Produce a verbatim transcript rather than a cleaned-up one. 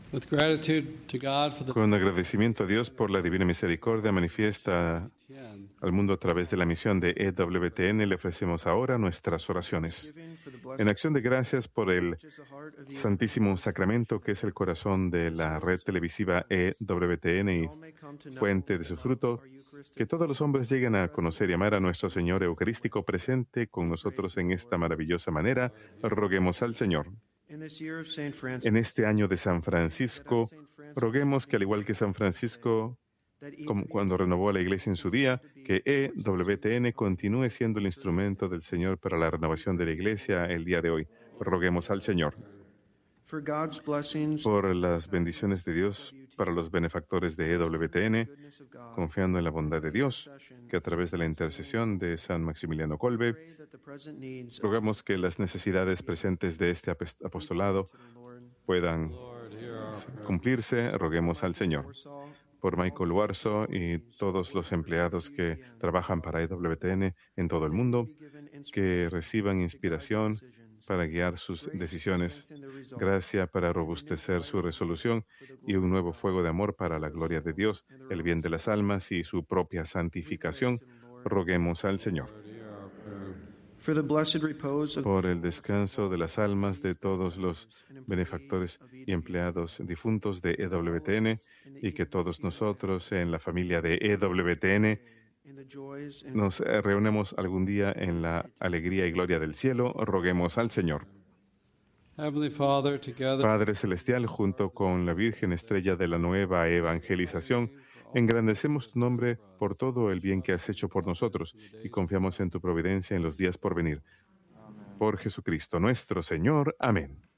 With gratitude to God for the Con agradecimiento a Dios por la divina misericordia manifiesta al mundo a través de la misión de E W T N, le ofrecemos ahora nuestras oraciones. En acción de gracias por el Santísimo Sacramento, que es el corazón de la red televisiva E W T N y fuente de su fruto, que todos los hombres lleguen a conocer y amar a nuestro Señor Eucarístico presente con nosotros en esta maravillosa manera, roguemos al Señor. En este año de San Francisco, roguemos que, al igual que San Francisco, como cuando renovó a la Iglesia en su día, que E W T N continúe siendo el instrumento del Señor para la renovación de la Iglesia el día de hoy. Roguemos al Señor. Por las bendiciones de Dios para los benefactores de E W T N, confiando en la bondad de Dios, que a través de la intercesión de San Maximiliano Kolbe, rogamos que las necesidades presentes de este apostolado puedan cumplirse. Roguemos al Señor. Por Michael Warso y todos los empleados que trabajan para E W T N en todo el mundo, que reciban inspiración para guiar sus decisiones, gracia para robustecer su resolución y un nuevo fuego de amor para la gloria de Dios, el bien de las almas y su propia santificación. Roguemos al Señor. Por el descanso de las almas de todos los benefactores y empleados difuntos de E W T N, y que todos nosotros en la familia de E W T N nos reunamos algún día en la alegría y gloria del cielo, roguemos al Señor. Padre Celestial, junto con la Virgen Estrella de la nueva evangelización, engrandecemos tu nombre por todo el bien que has hecho por nosotros y confiamos en tu providencia en los días por venir. Por Jesucristo nuestro Señor. Amén.